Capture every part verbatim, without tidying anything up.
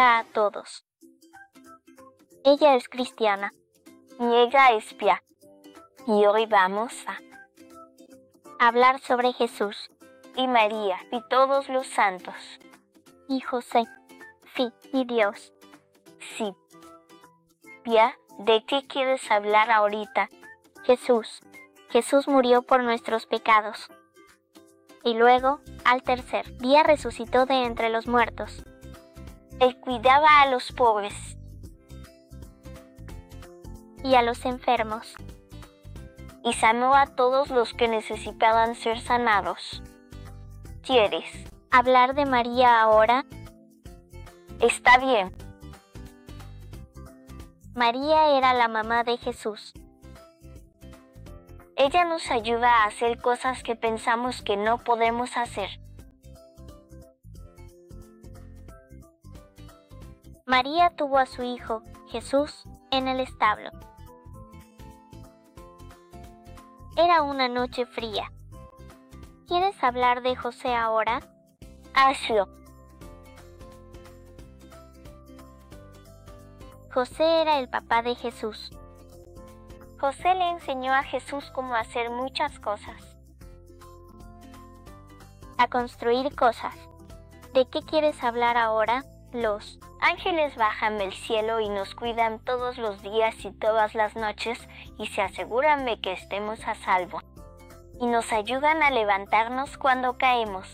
Hola a todos. Ella es cristiana. Y ella es Pia. Y hoy vamos a hablar sobre Jesús y María y todos los santos. Y José. Sí, y Dios. Sí. Pia, ¿de qué quieres hablar ahorita? Jesús. Jesús murió por nuestros pecados. Y luego, al tercer día resucitó de entre los muertos. Él cuidaba a los pobres y a los enfermos. Y sanó a todos los que necesitaban ser sanados. ¿Quieres hablar de María ahora? Está bien. María era la mamá de Jesús. Ella nos ayuda a hacer cosas que pensamos que no podemos hacer. María tuvo a su hijo, Jesús, en el establo. Era una noche fría. ¿Quieres hablar de José ahora? Hazlo. José era el papá de Jesús. José le enseñó a Jesús cómo hacer muchas cosas. A construir cosas. ¿De qué quieres hablar ahora? Los ángeles bajan del cielo y nos cuidan todos los días y todas las noches y se aseguran de que estemos a salvo. Y nos ayudan a levantarnos cuando caemos.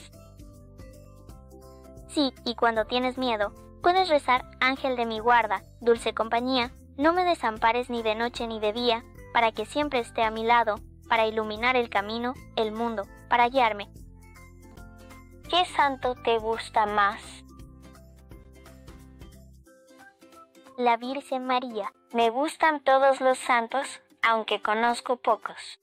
Sí, y cuando tienes miedo, puedes rezar: Ángel de mi guarda, dulce compañía, no me desampares ni de noche ni de día, para que siempre esté a mi lado, para iluminar el camino, el mundo, para guiarme. ¿Qué santo te gusta más? La Virgen María. Me gustan todos los santos, aunque conozco pocos.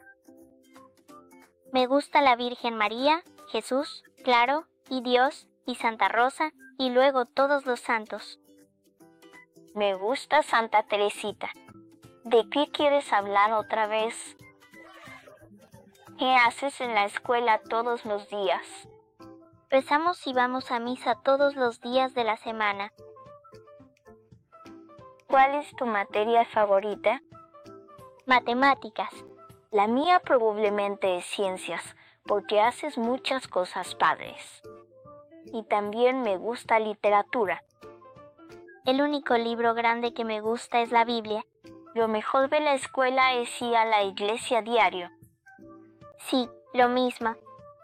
Me gusta la Virgen María, Jesús, claro, y Dios, y Santa Rosa, y luego todos los santos. Me gusta Santa Teresita. ¿De qué quieres hablar otra vez? ¿Qué haces en la escuela todos los días? Rezamos y vamos a misa todos los días de la semana. ¿Cuál es tu materia favorita? Matemáticas. La mía probablemente es ciencias, porque haces muchas cosas padres. Y también me gusta literatura. El único libro grande que me gusta es la Biblia. Lo mejor de la escuela es ir a la iglesia diario. Sí, lo mismo.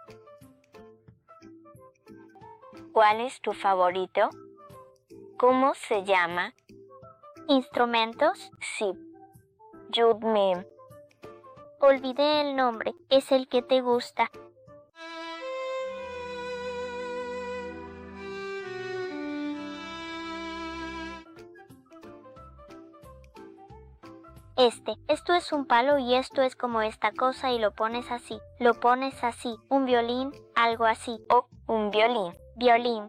¿Cuál es tu favorito? ¿Cómo se llama? ¿Instrumentos? Sí. Yudme. Olvidé el nombre. Es el que te gusta. Este, esto es un palo y esto es como esta cosa y lo pones así, lo pones así, un violín, algo así. Oh, un violín. Violín.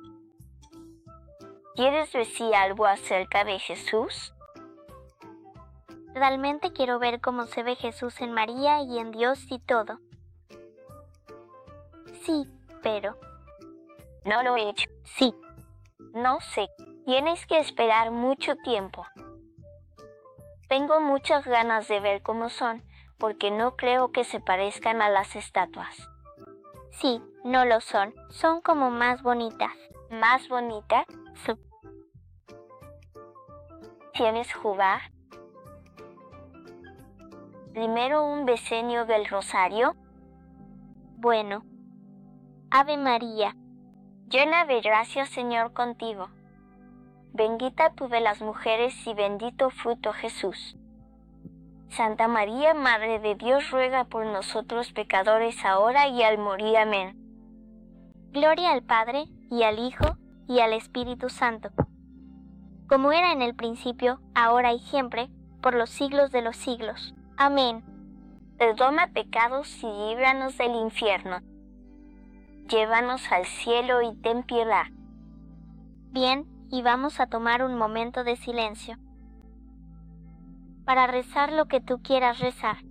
¿Quieres decir algo acerca de Jesús? Realmente quiero ver cómo se ve Jesús en María y en Dios y todo. Sí, pero... No lo he hecho. Sí. No sé. Tienes que esperar mucho tiempo. Tengo muchas ganas de ver cómo son, porque no creo que se parezcan a las estatuas. Sí, no lo son. Son como más bonitas. ¿Más bonitas? Sí. ¿Quieres jugar? Primero un decenio del rosario. Bueno. Ave María. Llena de gracia, Señor, contigo. Bendita tú de las mujeres y bendito fruto Jesús. Santa María, Madre de Dios, ruega por nosotros pecadores ahora y al morir. Amén. Gloria al Padre, y al Hijo, y al Espíritu Santo. Como era en el principio, ahora y siempre, por los siglos de los siglos. Amén. Perdona pecados y líbranos del infierno. Llévanos al cielo y ten piedad. Bien, y vamos a tomar un momento de silencio para rezar lo que tú quieras rezar.